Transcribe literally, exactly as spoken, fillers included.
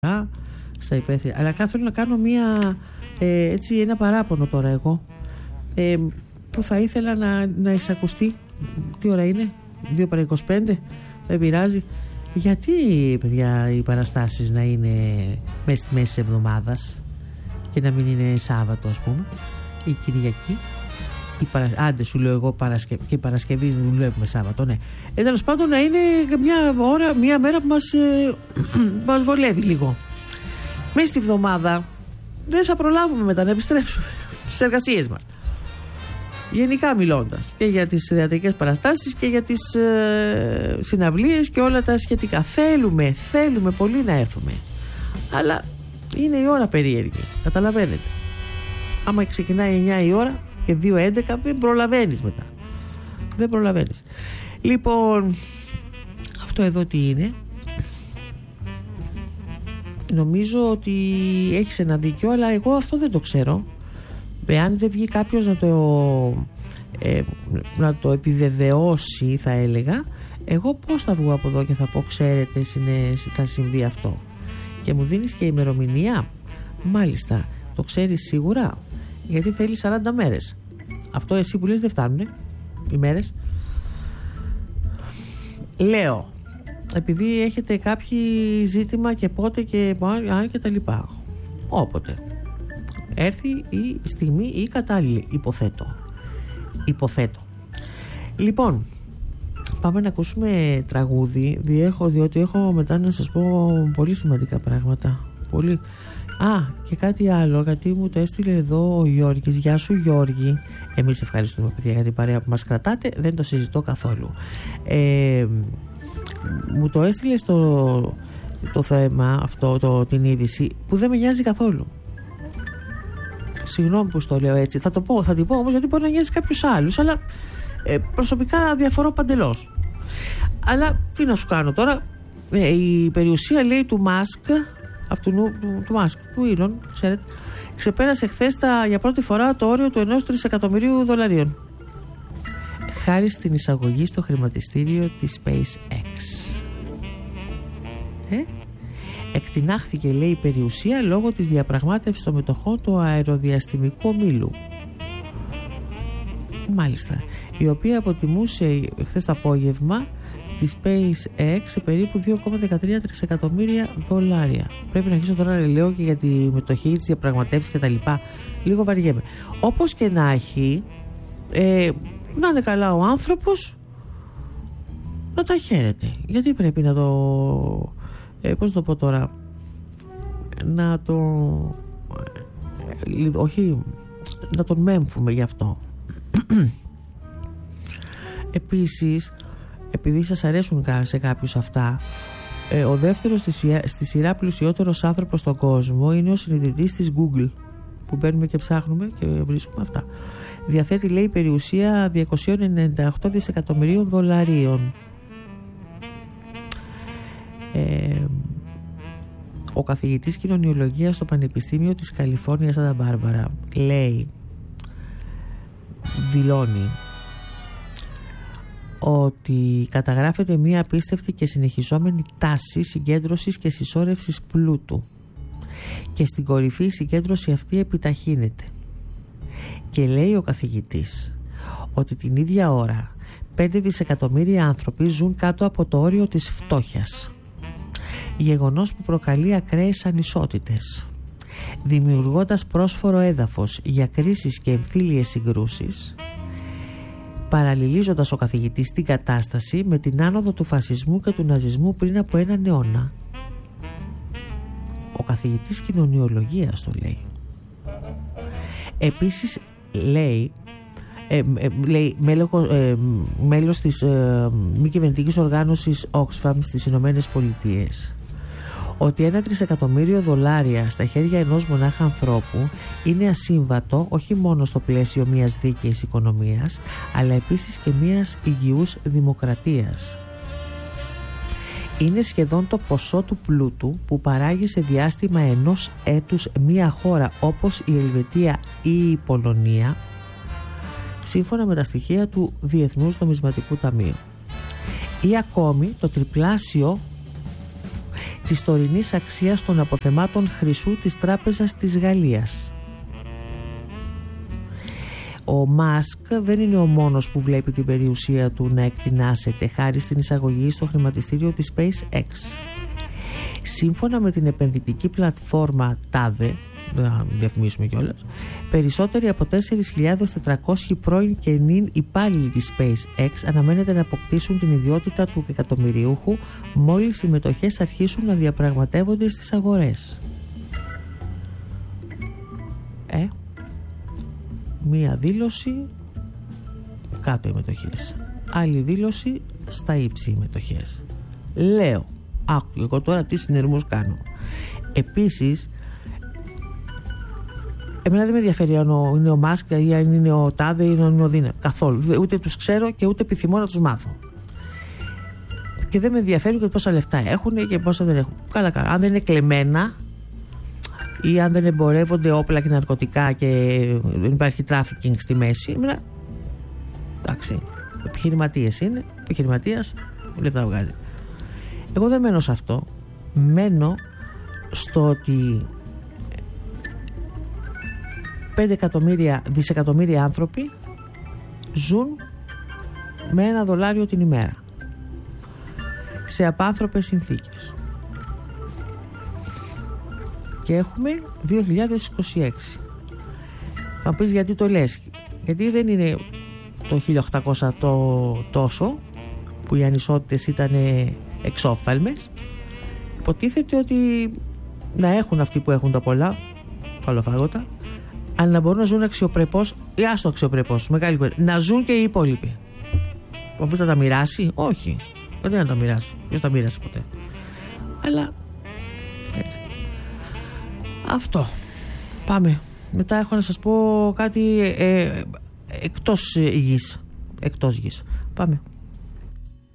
στα υπαίθρια. Αλλά θέλω να κάνω μια, ε, έτσι, ένα παράπονο τώρα εγώ, ε, που θα ήθελα να, να εισακουστεί. Τι ώρα είναι? δύο παρά είκοσι πέντε. Δεν πειράζει. Γιατί, παιδιά, οι παραστάσεις να είναι μέσα στη μέση της εβδομάδας και να μην είναι Σάββατο, ας πούμε, ή Κυριακή? Η παρα... Άντε, σου λέω εγώ, Παρασκε... και Παρασκευή δεν δουλεύουμε Σάββατο, ναι. Ε, τέλος πάντων, να είναι μια, ώρα, μια μέρα που μας, ε, μας βολεύει λίγο. Μέσα στη εβδομάδα δεν θα προλάβουμε μετά να επιστρέψουμε στις εργασίες μας. Γενικά μιλώντας, και για τις θεατρικές παραστάσεις και για τις ε, συναυλίες και όλα τα σχετικά. Θέλουμε, θέλουμε πολύ να έρθουμε. Αλλά είναι η ώρα περίεργη, καταλαβαίνετε. Άμα ξεκινάει εννιά η ώρα και δύο έντεκα δεν προλαβαίνεις μετά. Δεν προλαβαίνεις. Λοιπόν, αυτό εδώ τι είναι? Νομίζω ότι έχεις ένα δίκιο, αλλά εγώ αυτό δεν το ξέρω. Εάν δεν βγει κάποιος να το, ε, να το επιβεβαιώσει, θα έλεγα, εγώ πώς θα βγω από εδώ και θα πω, ξέρετε, θα συμβεί αυτό? Και μου δίνεις και ημερομηνία? Μάλιστα, το ξέρεις σίγουρα? Γιατί θέλει σαράντα μέρες. Αυτό εσύ που λες δεν φτάνουνε οι μέρες. Λέω, επειδή έχετε κάποιο ζήτημα και πότε και αν και τα λοιπά, όποτε έρθει η στιγμή η κατάλληλη, υποθέτω. Υποθέτω. Λοιπόν, πάμε να ακούσουμε τραγούδι, διέχω, διότι έχω μετά να σας πω πολύ σημαντικά πράγματα. Πολύ. Α, και κάτι άλλο, γιατί μου το έστειλε εδώ ο Γιώργης. Γεια σου, Γιώργη. Εμείς ευχαριστούμε, παιδιά, για την παρέα που μας κρατάτε. Δεν το συζητώ καθόλου. Ε, μου το έστειλε στο το θέμα αυτό, το, την είδηση, που δεν με νοιάζει καθόλου. Συγγνώμη που στο λέω έτσι. Θα το πω, θα την πω όμως, γιατί μπορεί να νοιάζει κάποιους άλλους. Αλλά ε, προσωπικά διαφορώ παντελώς. Αλλά τι να σου κάνω τώρα. Ε, η περιουσία, λέει, του Μάσκ, αυτού του, του Μάσκ, του Ήλον, ξέρετε, ξεπέρασε χθες τα, για πρώτη φορά το όριο του ενός τρισεκατομμυρίου δολαρίων. Χάρη στην εισαγωγή στο χρηματιστήριο της SpaceX. Ε? Εκτινάχθηκε, λέει, η περιουσία λόγω της διαπραγμάτευσης των μετοχών του αεροδιαστημικού ομίλου. Μάλιστα. Η οποία αποτιμούσε χθες το απόγευμα τη SpaceX σε περίπου δύο κόμμα δεκατρία τρισεκατομμύρια δολάρια. Πρέπει να αρχίσω τώρα να λέω και για τη μετοχή, της διαπραγματεύσεις και τα λοιπά. Λίγο βαριέμαι. Όπως και να έχει, ε, να είναι καλά ο άνθρωπος, να τα χαίρεται. Γιατί πρέπει να το... Ε, πώς το πω τώρα, να το ε, όχι να τον μέμφουμε γι' αυτό. Επίσης, επειδή σας αρέσουν σε κάποιους αυτά, ε, ο δεύτερος στη, στη σειρά πλουσιότερος άνθρωπος στον κόσμο είναι ο συνειδητής της Google, που μπαίνουμε και ψάχνουμε και βρίσκουμε αυτά. Διαθέτει, λέει, περιουσία διακόσια ενενήντα οκτώ δισεκατομμυρίων δολαρίων. Ε, ο καθηγητής κοινωνιολογίας στο Πανεπιστήμιο της Καλιφόρνιας Σάντα Μπάρμπαρα, λέει, δηλώνει ότι καταγράφεται μια απίστευτη και συνεχιζόμενη τάση συγκέντρωσης και συσσόρευσης πλούτου, και στην κορυφή η συγκέντρωση αυτή επιταχύνεται. Και λέει ο καθηγητής ότι την ίδια ώρα πέντε δισεκατομμύρια άνθρωποι ζουν κάτω από το όριο της φτώχειας, γεγονός που προκαλεί ακραίες ανισότητες, δημιουργώντας πρόσφορο έδαφος για κρίσεις και εμφύλιες συγκρούσεις, παραλληλίζοντας ο καθηγητής την κατάσταση με την άνοδο του φασισμού και του ναζισμού πριν από έναν αιώνα. Ο καθηγητής κοινωνιολογίας το λέει. Επίσης λέει, ε, ε, λέει μέλος, ε, μέλος της ε, μη κυβερνητικής οργάνωσης Oxfam στις Ηνωμένες Πολιτείες, ότι ένα τρισεκατομμύριο δολάρια στα χέρια ενός μονάχα ανθρώπου είναι ασύμβατο όχι μόνο στο πλαίσιο μιας δίκαιης οικονομίας, αλλά επίσης και μιας υγιούς δημοκρατίας. Είναι σχεδόν το ποσό του πλούτου που παράγει σε διάστημα ενός έτους μια χώρα όπως η Ελβετία ή η Πολωνία, σύμφωνα με τα στοιχεία του Διεθνούς Νομισματικού Ταμείου, ή ακόμη το τριπλάσιο της τωρινής αξίας των αποθεμάτων χρυσού της Τράπεζας της Γαλλίας. Ο Μάσκ δεν είναι ο μόνος που βλέπει την περιουσία του να εκτινάσεται χάρη στην εισαγωγή στο χρηματιστήριο της SpaceX. Σύμφωνα με την επενδυτική πλατφόρμα τάδε, να διαφημίσουμε κιόλας, περισσότεροι από τέσσερις χιλιάδες τετρακόσιοι πρώην και νυν υπάλληλοι της SpaceX αναμένεται να αποκτήσουν την ιδιότητα του εκατομμυριούχου μόλις οι μετοχές αρχίσουν να διαπραγματεύονται στις αγορές. Ε, μία δήλωση κάτω οι μετοχές, άλλη δήλωση στα ύψη οι μετοχές. Λέω, άκου εγώ τώρα τι συνειρμούς κάνω. Επίσης, εμένα δεν με ενδιαφέρει αν είναι ο Μάσκ ή αν είναι ο τάδε ή αν είναι ο δίνα. Καθόλου. Ούτε τους ξέρω και ούτε επιθυμώ να τους μάθω. Και δεν με ενδιαφέρει και πόσα λεφτά έχουν και πόσα δεν έχουν. Καλά, καλά. Αν δεν είναι κλεμμένα ή αν δεν εμπορεύονται όπλα και ναρκωτικά και δεν υπάρχει τράφικινγκ στη μέση. Εμένα, εντάξει. Επιχειρηματίες είναι. Επιχειρηματίας λεφτά βγάζει. Εγώ δεν μένω σε αυτό. Μένω στο ότι πέντε εκατομμύρια, δισεκατομμύρια άνθρωποι ζουν με ένα δολάριο την ημέρα σε απάνθρωπες συνθήκες και έχουμε δύο χιλιάδες είκοσι έξι. Θα πεις γιατί το λες? Γιατί δεν είναι το χίλια οκτακόσια το τόσο που οι ανισότητες ήταν εξόφθαλμες. Υποτίθεται ότι να έχουν αυτοί που έχουν τα πολλά καλοφάγωτα, αλλά να μπορούν να ζουν αξιοπρεπώς ή άστο αξιοπρεπώς, μεγάλη κουβέντα, να ζουν και οι υπόλοιποι. Ο οποίος θα τα μοιράσει? Όχι. Δεν θα τα μοιράσει. Ποιος τα μοίρασε ποτέ? Αλλά έτσι. Αυτό. Πάμε. Μετά έχω να σας πω κάτι ε, εκτός γης. Εκτός γης. Πάμε.